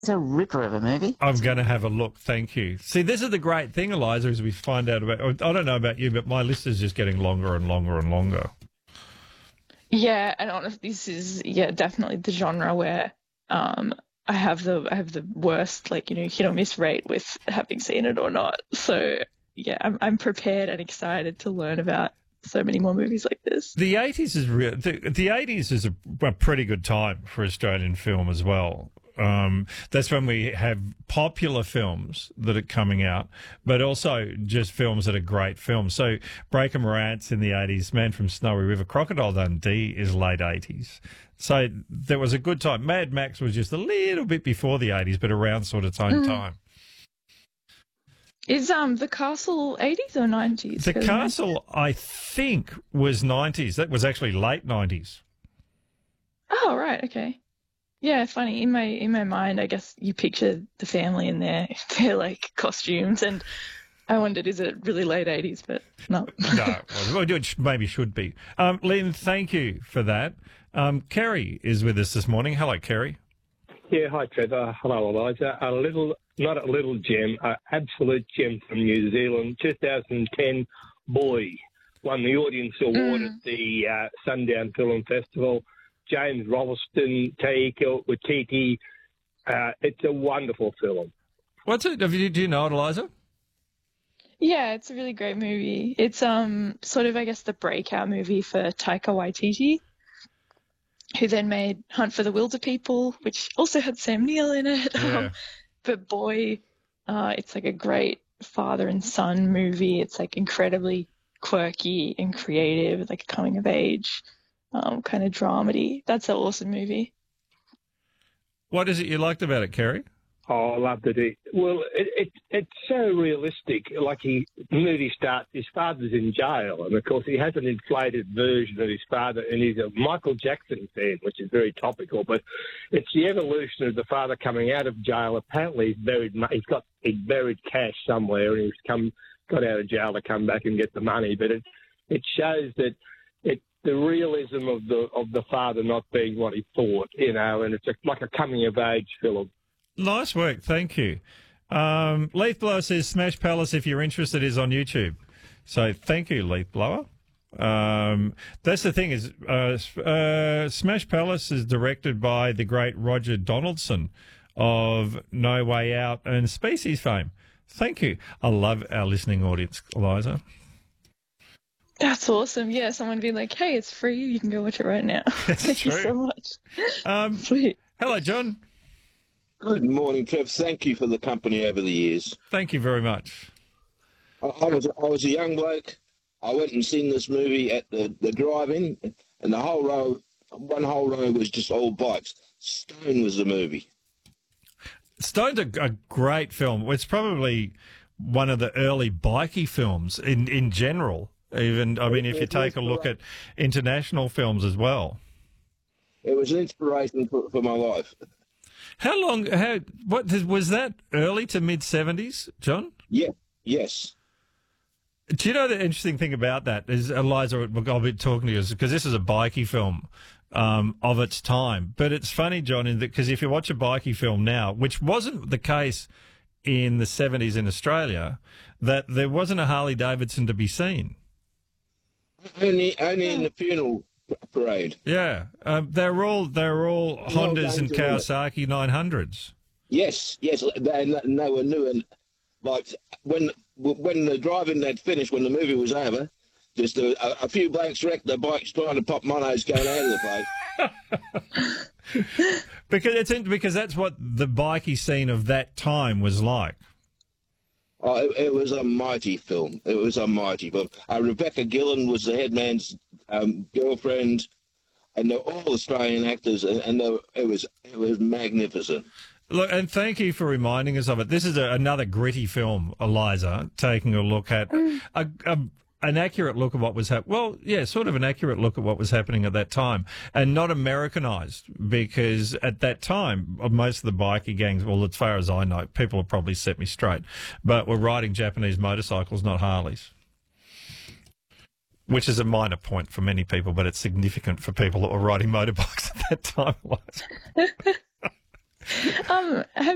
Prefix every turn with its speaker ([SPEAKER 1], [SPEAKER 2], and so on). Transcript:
[SPEAKER 1] It's a ripper of a movie.
[SPEAKER 2] I'm going to have a look. Thank you. See, this is the great thing, Eliza, as we find out about. I don't know about you, but my list is just getting longer and longer and longer.
[SPEAKER 3] Yeah, and honestly, this is definitely the genre where I have the worst hit or miss rate with having seen it or not. So yeah, I'm prepared and excited to learn about so many more movies like this.
[SPEAKER 2] The 80s is real. The 80s is a pretty good time for Australian film as well. That's when we have popular films that are coming out, but also just films that are great films. So Breaker Morant's in the 80s, Man from Snowy River, Crocodile Dundee is late 80s. So there was a good time. Mad Max was just a little bit before the 80s, but around sort of same time.
[SPEAKER 3] Is The Castle 80s or 90s?
[SPEAKER 2] The Castle, I think, was 90s. That was actually late 90s.
[SPEAKER 3] Oh, right, okay. Yeah, funny. In my mind, I guess you picture the family in their like costumes, and I wondered, is it really late 80s? But no.
[SPEAKER 2] No, well, it maybe should be. Lynn, thank you for that. Kerry is with us this morning. Hello, Kerry.
[SPEAKER 4] Yeah, hi, Trevor. Hello, Eliza. Not a little gem, an absolute gem from New Zealand. 2010, Boy won the Audience Award at the Sundown Film Festival. James Rolleston, Taika Waititi. It's a wonderful film.
[SPEAKER 2] What's it? Do you know it, Eliza?
[SPEAKER 3] Yeah, it's a really great movie. It's sort of, I guess, the breakout movie for Taika Waititi, who then made Hunt for the Wilderpeople, which also had Sam Neill in it.
[SPEAKER 2] Yeah.
[SPEAKER 3] But Boy, it's like a great father and son movie. It's like incredibly quirky and creative, like a coming of age kind of dramedy. That's an awesome movie.
[SPEAKER 2] What is it you liked about it, Kerry?
[SPEAKER 4] Oh, I loved it. Well, it's so realistic. Like the movie starts, his father's in jail, and of course he has an inflated version of his father, and he's a Michael Jackson fan, which is very topical. But it's the evolution of the father coming out of jail. Apparently, he's buried cash somewhere, and he's got out of jail to come back and get the money. But it shows that the realism of the father not being what he thought, and it's like a coming of age film.
[SPEAKER 2] Nice work, thank you. Leaf Blower says Smash Palace, if you're interested, is on YouTube. So thank you, Leaf Blower. That's the thing is, Smash Palace is directed by the great Roger Donaldson of No Way Out and Species fame. Thank you. I love our listening audience, Eliza.
[SPEAKER 3] That's awesome. Yeah, someone be like, hey, it's free. You can go watch it right now. Thank you so much. Sweet.
[SPEAKER 2] Hello, John.
[SPEAKER 5] Good morning, Trev. Thank you for the company over the years.
[SPEAKER 2] Thank you very much.
[SPEAKER 5] I was a young bloke. I went and seen this movie at the drive-in, and one whole row was just old bikes. Stone was the movie.
[SPEAKER 2] Stone's a great film. It's probably one of the early bikey films in general. Even, I mean, if you take a look at international films as well.
[SPEAKER 5] It was an inspiration for my life.
[SPEAKER 2] What was that, early to mid-70s, John?
[SPEAKER 5] Yeah, yes.
[SPEAKER 2] Do you know the interesting thing about that is, Eliza, I'll be talking to you, because this is a bikey film of its time. But it's funny, John, because if you watch a bikey film now, which wasn't the case in the 70s in Australia, that there wasn't a Harley Davidson to be seen.
[SPEAKER 5] Only in the funeral parade.
[SPEAKER 2] Yeah, they're all Hondas and Kawasaki 900s.
[SPEAKER 5] Yes, and they were new. And like when the drive-in had finished, when the movie was over, just a few blokes wrecked their bikes trying to pop monos going out of the place.
[SPEAKER 2] because that's what the bikey scene of that time was like.
[SPEAKER 5] Oh, it was a mighty film. It was a mighty film. Rebecca Gillen was the head man's girlfriend, and they're all Australian actors, and it was magnificent. Look,
[SPEAKER 2] and thank you for reminding us of it. This is another gritty film, Eliza, taking a look at an accurate look at what was happening. Well, yeah, sort of an accurate look at what was happening at that time, and not Americanized, because at that time, most of the bikie gangs, well, as far as I know, people have probably set me straight, but were riding Japanese motorcycles, not Harleys. Which is a minor point for many people, but it's significant for people that were riding motorbikes at that time.
[SPEAKER 3] Have